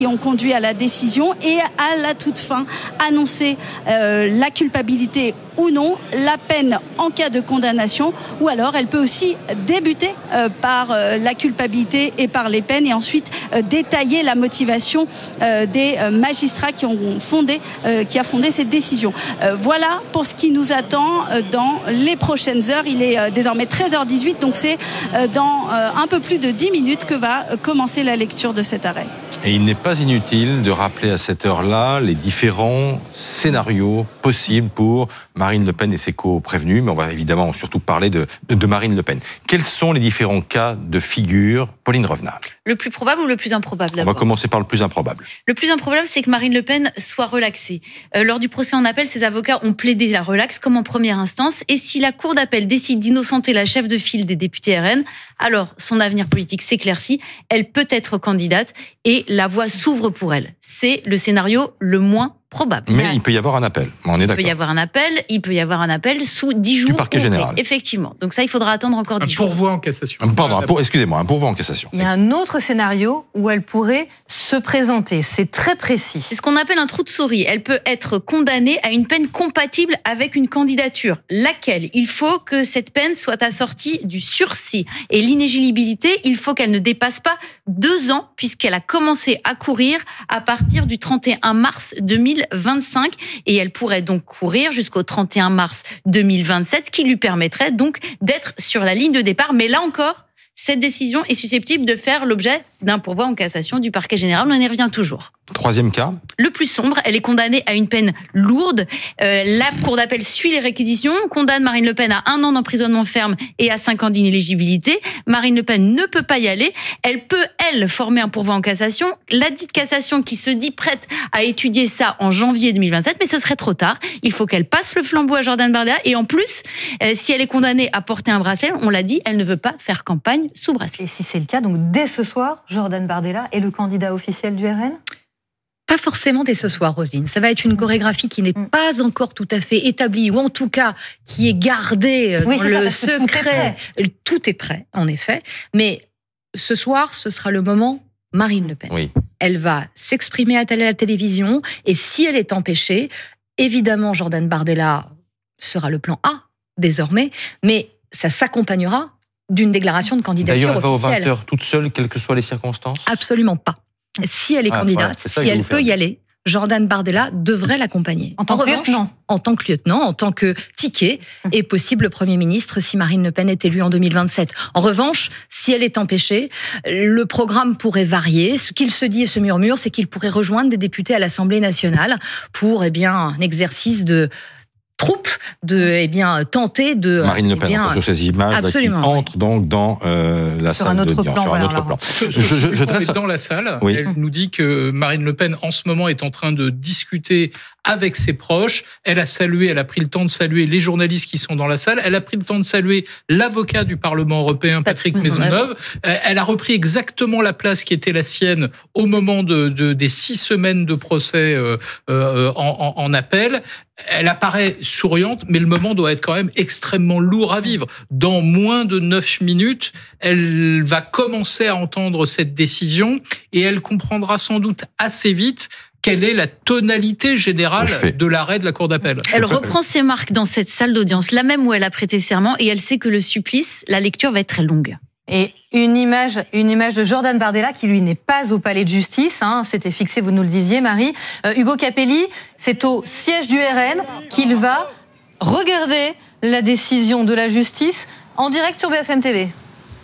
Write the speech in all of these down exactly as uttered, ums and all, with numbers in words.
qui ont conduit à la décision et à la toute fin annoncer euh, la culpabilité ou non, la peine en cas de condamnation, ou alors elle peut aussi débuter euh, par euh, la culpabilité et par les peines et ensuite euh, détailler la motivation euh, des euh, magistrats qui ont fondé, euh, qui a fondé cette décision. Euh, voilà pour ce qui nous attend euh, dans les prochaines heures. Il est euh, désormais treize heures dix-huit, donc c'est euh, dans euh, un peu plus de dix minutes que va euh, commencer la lecture de cet arrêt. Et il n'est pas inutile de rappeler à cette heure-là les différents scénarios possibles pour Marine Le Pen et ses co-prévenus, mais on va évidemment surtout parler de, de Marine Le Pen. Quels sont les différents cas de figure, Pauline Revenat? Le plus probable ou le plus improbable d'abord? On va commencer par le plus improbable. Le plus improbable, c'est que Marine Le Pen soit relaxée. Euh, lors du procès en appel, ses avocats ont plaidé la relaxe comme en première instance. Et si la Cour d'appel décide d'innocenter la chef de file des députés R N, alors son avenir politique s'éclaircit. Elle peut être candidate et la voie s'ouvre pour elle. C'est le scénario le moins probable. Mais il peut y avoir un appel, on est d'accord. Il peut y avoir un appel, il peut y avoir un appel sous dix jours. Du parquet ouvrés, général. Effectivement. Donc ça, il faudra attendre encore dix jours. Un pourvoi en cassation. Pardon, un pour, excusez-moi, un pourvoi en cassation. Il y a un autre scénario où elle pourrait se présenter. C'est très précis. C'est ce qu'on appelle un trou de souris. Elle peut être condamnée à une peine compatible avec une candidature. Laquelle? Il faut que cette peine soit assortie du sursis. Et l'inéligibilité, il faut qu'elle ne dépasse pas deux ans, puisqu'elle a commencé à courir à partir du trente et un mars deux mille vingt-cinq. Et elle pourrait donc courir jusqu'au trente et un mars deux mille vingt-sept, ce qui lui permettrait donc d'être sur la ligne de départ. Mais là encore, cette décision est susceptible de faire l'objet d'un pourvoi en cassation du parquet général. On y revient toujours. Troisième cas. Le plus sombre, elle est condamnée à une peine lourde. Euh, la Cour d'appel suit les réquisitions, condamne Marine Le Pen à un an d'emprisonnement ferme et à cinq ans d'inéligibilité. Marine Le Pen ne peut pas y aller. Elle peut, elle, former un pourvoi en cassation. La dite cassation qui se dit prête à étudier ça en janvier deux mille vingt-sept, mais ce serait trop tard. Il faut qu'elle passe le flambeau à Jordan Bardella. Et en plus, euh, si elle est condamnée à porter un bracelet, on l'a dit, elle ne veut pas faire campagne sous bracelet. Et si c'est le cas, donc dès ce soir, Jordan Bardella est le candidat officiel du R N ? Pas forcément dès ce soir, Roselyne. Ça va être une chorégraphie qui n'est pas encore tout à fait établie, ou en tout cas qui est gardée oui, dans c'est le ça, secret. Tout est, tout est prêt, en effet. Mais ce soir, ce sera le moment Marine Le Pen. Oui. Elle va s'exprimer à la télévision, et si elle est empêchée, évidemment, Jordan Bardella sera le plan A, désormais, mais ça s'accompagnera d'une déclaration de candidature D'ailleurs, elle va officielle. au vingt heures toute seule, quelles que soient les circonstances? Absolument pas. Si elle est ah, candidate, voilà, si elle peut y aller, Jordan Bardella devrait l'accompagner. En tant que revanche, lieutenant. En tant que lieutenant, en tant que ticket et possible Premier ministre si Marine Le Pen est élue en deux mille vingt-sept. En revanche, si elle est empêchée, le programme pourrait varier. Ce qu'il se dit et se murmure, c'est qu'il pourrait rejoindre des députés à l'Assemblée nationale pour eh bien, un exercice de troupe, de eh bien, tenter de... Marine Le Pen, eh bien, sur ces images là, qui entrent donc dans euh, la sur salle un autre d'audience, plan, sur un voilà, autre alors. plan. Je, Je, je, je, je dresse... dresse... dans la salle, oui. Elle nous dit que Marine Le Pen, en ce moment, est en train de discuter avec ses proches. Elle a salué, elle a pris le temps de saluer les journalistes qui sont dans la salle. Elle a pris le temps de saluer l'avocat du Parlement européen, Patrick, Patrick Maisonneuve. Elle a repris exactement la place qui était la sienne au moment de, de, des six semaines de procès euh, euh, en, en, en appel. Elle apparaît souriante, mais le moment doit être quand même extrêmement lourd à vivre. Dans moins de neuf minutes, elle va commencer à entendre cette décision et elle comprendra sans doute assez vite quelle est la tonalité générale de l'arrêt de la Cour d'appel. Elle reprend ses marques dans cette salle d'audience, la même où elle a prêté serment, et elle sait que le supplice, la lecture va être très longue. Et une image, une image de Jordan Bardella qui, lui, n'est pas au palais de justice. Hein, c'était fixé, vous nous le disiez, Marie. Euh, Ugo Capelli, c'est au siège du R N qu'il va regarder la décision de la justice en direct sur B F M T V.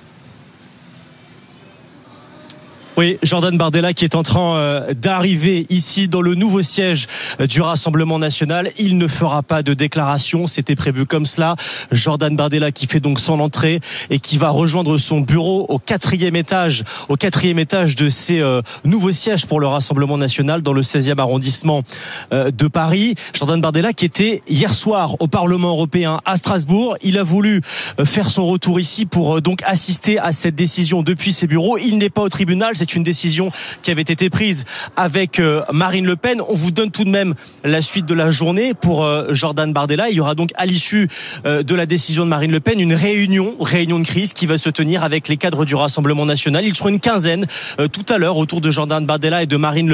Oui, Jordan Bardella qui est en train d'arriver ici dans le nouveau siège du Rassemblement national. Il ne fera pas de déclaration, c'était prévu comme cela. Jordan Bardella qui fait donc son entrée et qui va rejoindre son bureau au quatrième étage, au quatrième étage de ces euh, nouveaux sièges pour le Rassemblement national dans le seizième arrondissement euh, de Paris. Jordan Bardella qui était hier soir au Parlement européen à Strasbourg. Il a voulu euh, faire son retour ici pour euh, donc assister à cette décision depuis ses bureaux. Il n'est pas au tribunal, c'est une décision qui avait été prise avec euh, Marine Le Pen. On vous donne tout de même la suite de la journée pour euh, Jordan Bardella. Il y aura donc à l'issue euh, de la décision de Marine Le Pen une réunion, réunion de crise qui va se tenir avec les cadres du Rassemblement national. Ils seront une quinzaine euh, tout à l'heure autour de Jordan Bardella et de Marine Le Pen.